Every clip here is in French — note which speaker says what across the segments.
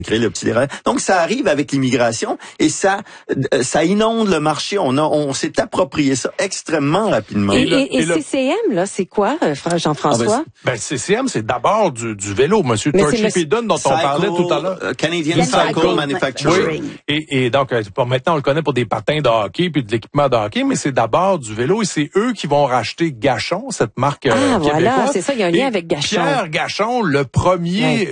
Speaker 1: créer le petit dérailleur. Donc, ça arrive avec l'immigration et ça inonde le marché. On s'est approprié ça extrêmement rapidement.
Speaker 2: Et CCM, là, c'est quoi, Jean-François?
Speaker 3: CCM, c'est d'abord du vélo, Monsieur Torchy-Peden, dont on parlait tout à l'heure.
Speaker 1: Canadian Cycle Manufacturing.
Speaker 3: Oui. Et donc, maintenant, on le connaît pour des patins de hockey puis de l'équipement de hockey, mais c'est d'abord du vélo et c'est eux qui vont racheter Gachon, cette marque québécoise.
Speaker 2: Voilà, c'est ça, il y a un lien avec Gachon.
Speaker 3: Pierre Gachon, le premier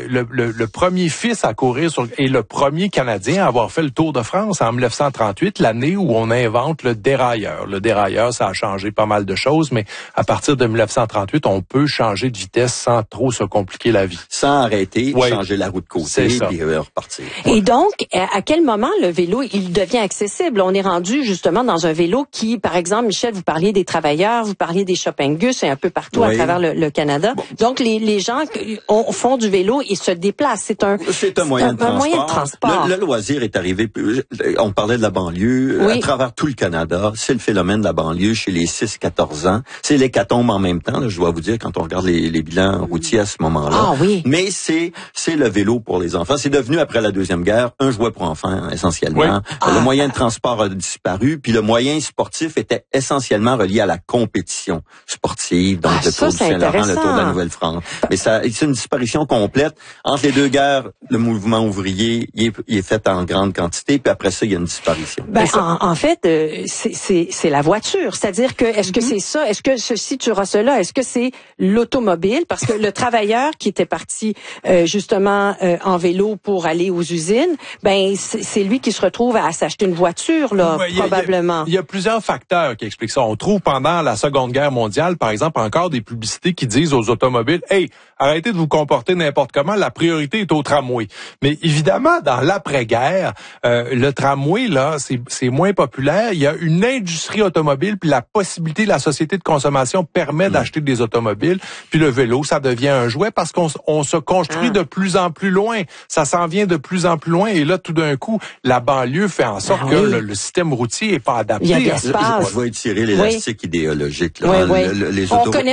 Speaker 3: fils à courir et le premier Canadien à avoir fait le Tour de France en 1938, l'année où on invente le dérailleur. Le dérailleur, ça a changé pas mal de choses, mais à partir de 1938, on peut changer de vitesse sans trop se compliquer la vie.
Speaker 1: Sans arrêter, changer la roue de côté et repartir.
Speaker 2: Et donc, à quel moment le vélo, il devient accessible? On est rendu justement dans un vélo qui, par exemple, Michel, vous parliez des travailleurs, vous parliez des shoppingus et un peu partout à travers le Canada. Bon. Donc, les gens font du vélo et se déplacent. C'est un moyen de transport.
Speaker 1: Le loisir est arrivé, on parlait de la banlieue, à travers tout le Canada. C'est le phénomène de la banlieue chez les 6-14 ans. C'est l'hécatombe en même temps, là, je dois vous dire, quand on regarde les bilans routiers à ce moment-là.
Speaker 2: Ah oui.
Speaker 1: Mais c'est le vélo pour les enfants. C'est devenu, après la Deuxième Guerre, un jouet pour enfants, essentiellement. Oui. Le moyen de transport a disparu, puis le moyen sportif était essentiellement relié à la compétition sportive, donc le Tour du Saint-Laurent, le Tour de la Nouvelle-France. Mais c'est une disparition complète. Entre les deux guerres, le mouvement ouvrier, il est fait en grande quantité, puis après ça, il y a une disparition.
Speaker 2: En fait, c'est la voiture. C'est-à-dire que, est-ce que c'est ça? Est-ce que si tu auras cela, est-ce que c'est l'automobile? Parce que le travailleur qui était parti, justement, en vélo pour aller aux usines, c'est lui qui se retrouve à s'acheter une voiture, là, probablement.
Speaker 3: Il y a plusieurs facteurs qui expliquent ça. On trouve pendant la Seconde Guerre mondiale, par exemple, encore des publicités qui disent aux automobiles, hey, arrêtez de vous comporter n'importe comment, la priorité est au tramway. Mais évidemment, dans l'après-guerre, le tramway, là, c'est moins populaire. Il y a une industrie automobile, puis la possibilité de la société de consommation permet d'acheter des automobiles. Puis le vélo, ça devient un jouet parce qu'on se construit de plus en plus loin. Ça s'en vient de plus en plus loin. Et là, tout d'un coup, la banlieue fait en sorte que le système routier est pas adapté.
Speaker 2: Il y a de l'espace.
Speaker 1: Je vais étirer l'élastique idéologique. Là.
Speaker 2: Les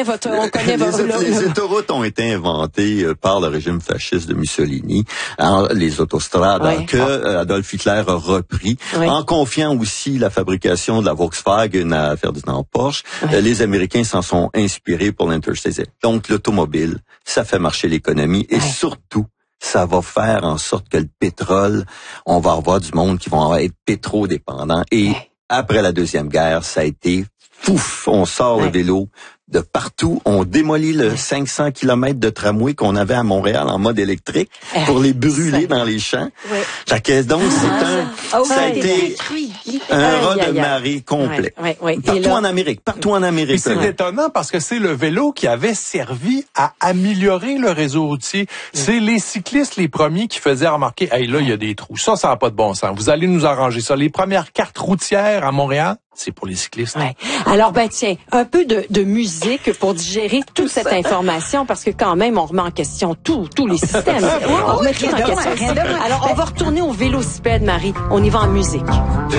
Speaker 1: autoroutes ont été inventées par le régime fasciste de Mussolini, les autostrades que Adolf Hitler a repris, en confiant aussi la fabrication de la Volkswagen à Ferdinand Porsche. Les Américains s'en sont inspirés pour l'Interstate. Donc l'automobile, ça fait marcher l'économie et surtout, ça va faire en sorte que le pétrole, on va avoir du monde qui vont être pétrodépendants. Et après la Deuxième Guerre, ça a été pouf, on sort le vélo de partout. On démolit le 500 km de tramway qu'on avait à Montréal en mode électrique pour les brûler dans les champs. Donc, ça a été un raz de marée complet. Partout en Amérique.
Speaker 3: Et c'est étonnant parce que c'est le vélo qui avait servi à améliorer le réseau routier. C'est les cyclistes les premiers qui faisaient remarquer, hey, là, il y a des trous. Ça n'a pas de bon sens. Vous allez nous arranger ça. Les premières cartes routières à Montréal, c'est pour les cyclistes.
Speaker 2: Alors, tiens, un peu de musique pour digérer toute cette information, parce que quand même, on remet en question tous les systèmes. On remet tout en question. Alors, on va retourner au vélocipède, Marie. On y va en musique.